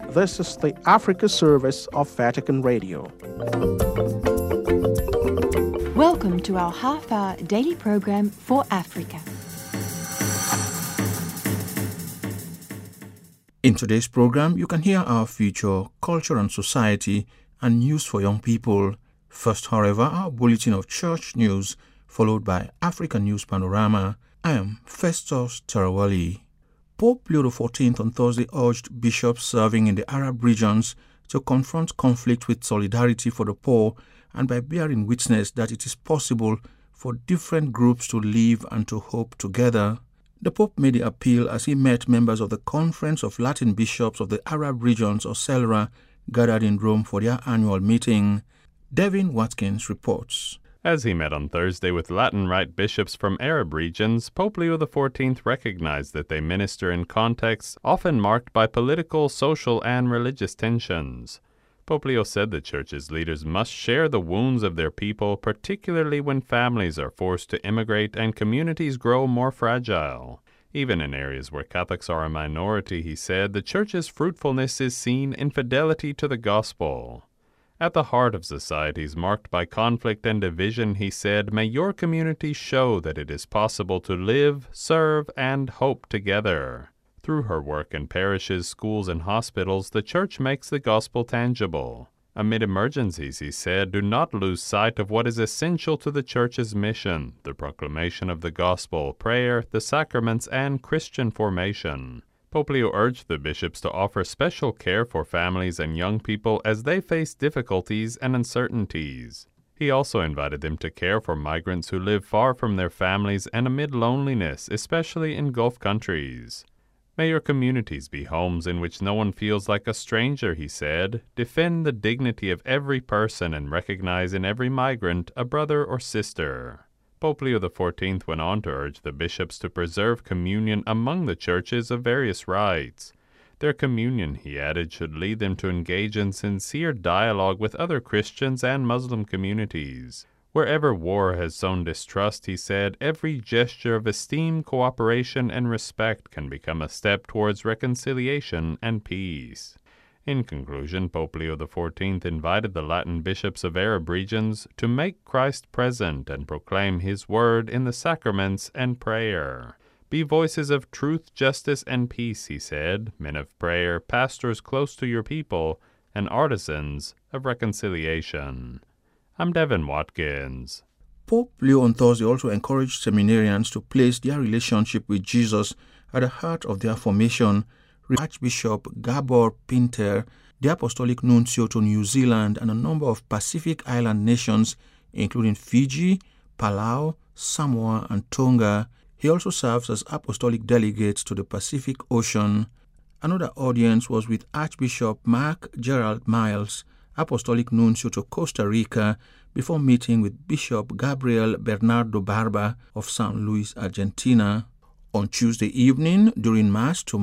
This is the Africa service of Vatican Radio. Welcome to our half-hour daily program for Africa. In today's program, you can hear our future, culture and society, and news for young people. First, however, our bulletin of church news, followed by African News Panorama. I am Festus Tarawali. Pope Leo XIV on Thursday urged bishops serving in the Arab regions to confront conflict with solidarity for the poor and by bearing witness that it is possible for different groups to live and to hope together. The Pope made the appeal as he met members of the Conference of Latin Bishops of the Arab Regions, or CELRA, gathered in Rome for their annual meeting. Devin Watkins reports. As he met on Thursday with Latin Rite bishops from Arab regions, Pope Leo XIV recognized that they minister in contexts often marked by political, social, and religious tensions. Pope Leo said the Church's leaders must share the wounds of their people, particularly when families are forced to immigrate and communities grow more fragile. Even in areas where Catholics are a minority, he said, the Church's fruitfulness is seen in fidelity to the gospel. At the heart of societies marked by conflict and division, he said, may your community show that it is possible to live, serve, and hope together. Through her work in parishes, schools, and hospitals, the Church makes the gospel tangible. Amid emergencies, he said, do not lose sight of what is essential to the Church's mission, the proclamation of the gospel, prayer, the sacraments, and Christian formation. Pope Leo urged the bishops to offer special care for families and young people as they face difficulties and uncertainties. He also invited them to care for migrants who live far from their families and amid loneliness, especially in Gulf countries. May your communities be homes in which no one feels like a stranger, he said. Defend the dignity of every person and recognize in every migrant a brother or sister. Pope Leo XIV went on to urge the bishops to preserve communion among the churches of various rites. Their communion, he added, should lead them to engage in sincere dialogue with other Christians and Muslim communities. Wherever war has sown distrust, he said, every gesture of esteem, cooperation, and respect can become a step towards reconciliation and peace. In conclusion, Pope Leo XIV invited the Latin bishops of Arab regions to make Christ present and proclaim his word in the sacraments and prayer. Be voices of truth, justice, and peace, he said, men of prayer, pastors close to your people, and artisans of reconciliation. I'm Devin Watkins. Pope Leo on Thursday also encouraged seminarians to place their relationship with Jesus at the heart of their formation. Archbishop Gabor Pinter, the Apostolic Nuncio to New Zealand and a number of Pacific Island nations, including Fiji, Palau, Samoa, and Tonga. He also serves as Apostolic Delegate to the Pacific Ocean. Another audience was with Archbishop Mark Gerald Miles, Apostolic Nuncio to Costa Rica, before meeting with Bishop Gabriel Bernardo Barba of San Luis, Argentina. On Tuesday evening, during Mass to